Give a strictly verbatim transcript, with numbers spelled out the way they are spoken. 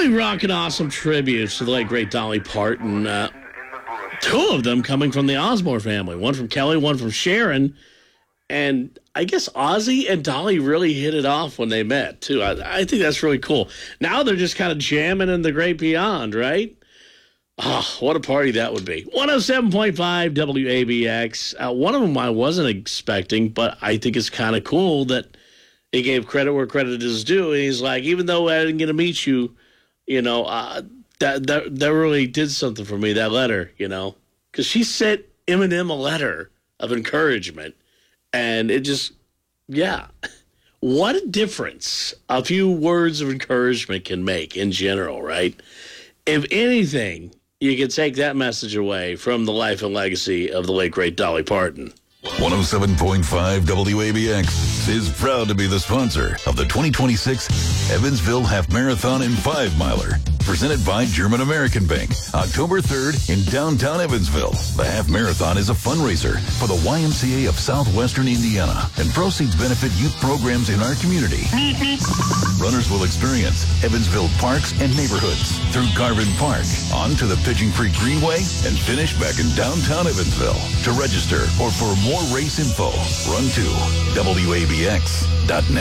Really rocking awesome tributes to the late, great Dolly Parton. Uh, two of them coming from the Osmore family. One from Kelly, one from Sharon. And I guess Ozzy and Dolly really hit it off when they met, too. I, I think that's really cool. Now they're just kind of jamming in the great beyond, right? Oh, what a party that would be. one oh seven point five W A B X. Uh, one of them I wasn't expecting, but I think it's kind of cool that he gave credit where credit is due. And he's like, even though I didn't get to meet you, you know, uh, that, that that really did something for me, that letter, you know. Because she sent Eminem a letter of encouragement. And it just, yeah. What a difference a few words of encouragement can make in general, right? If anything, you can take that message away from the life and legacy of the late, great Dolly Parton. one oh seven point five W A B X is proud to be the sponsor of the twenty twenty-six Evansville Half Marathon and Five Miler, presented by German American Bank, October third in downtown Evansville. The Half Marathon is a fundraiser for the Y M C A of Southwestern Indiana, and proceeds benefit youth programs in our community. Runners will experience Evansville parks and neighborhoods through Garvin Park, on to the Pigeon Creek Greenway, and finish back in downtown Evansville. To register or for more race info, run to W A B X dot net.